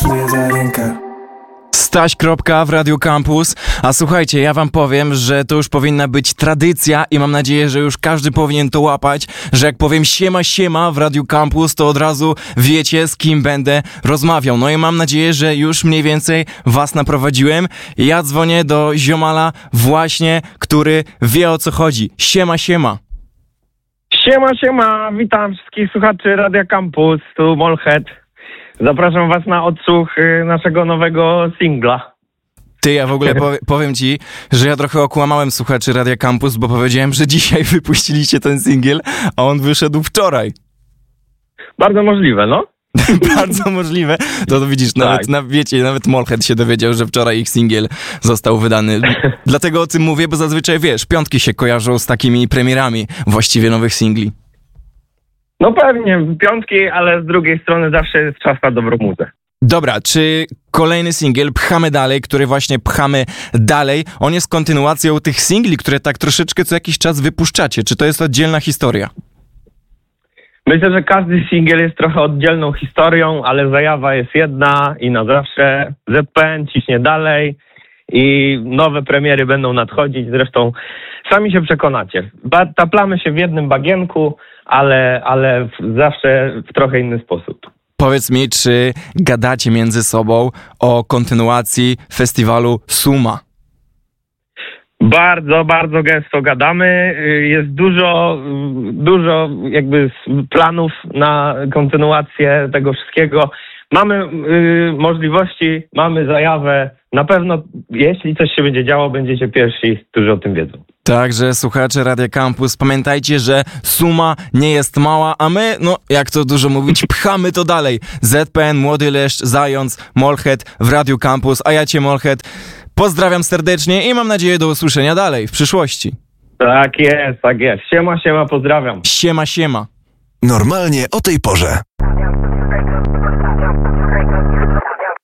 mnie za rękę. Staś. W Radiu Campus. A słuchajcie, ja wam powiem, że to już powinna być tradycja i mam nadzieję, że już każdy powinien to łapać, że jak powiem siema w Radiu Campus, to od razu wiecie, z kim będę rozmawiał. No i mam nadzieję, że już mniej więcej was naprowadziłem. Ja dzwonię do ziomala właśnie, który wie, o co chodzi. Siema. Siema, witam wszystkich słuchaczy Radia Campus, tu Molhead. Zapraszam was na odsłuch naszego nowego singla. Ty, ja w ogóle powiem ci, że ja trochę okłamałem słuchaczy Radia Campus, bo powiedziałem, że dzisiaj wypuściliście ten singiel, a on wyszedł wczoraj. Bardzo możliwe, no. Bardzo możliwe. To widzisz, Tak. nawet Molhead się dowiedział, że wczoraj ich singiel został wydany. Dlatego o tym mówię, bo zazwyczaj wiesz, piątki się kojarzą z takimi premierami właściwie nowych singli. No pewnie, piątki, ale z drugiej strony zawsze jest czas na dobrą muzę. Dobra, czy kolejny singiel Pchamy Dalej, który właśnie pchamy dalej, on jest kontynuacją tych singli, które tak troszeczkę co jakiś czas wypuszczacie? Czy to jest oddzielna historia? Myślę, że każdy singiel jest trochę oddzielną historią, ale zajawa jest jedna i na zawsze. ZPN ciśnie dalej i nowe premiery będą nadchodzić. Zresztą sami się przekonacie. Taplamy się w jednym bagienku, ale zawsze w trochę inny sposób. Powiedz mi, czy gadacie między sobą o kontynuacji festiwalu Suma? Bardzo, bardzo gęsto gadamy. Jest dużo jakby planów na kontynuację tego wszystkiego. Mamy możliwości, mamy zajawę. Na pewno, jeśli coś się będzie działo, będziecie pierwsi, którzy o tym wiedzą. Także słuchacze Radia Campus, pamiętajcie, że suma nie jest mała, a my, no jak to dużo mówić, pchamy to dalej. ZPN, Młody Leszcz, Zając, Molhead w Radiu Campus, a ja cię, Molhead, pozdrawiam serdecznie i mam nadzieję do usłyszenia dalej, w przyszłości. Tak jest. Siema, pozdrawiam. Siema. Normalnie o tej porze.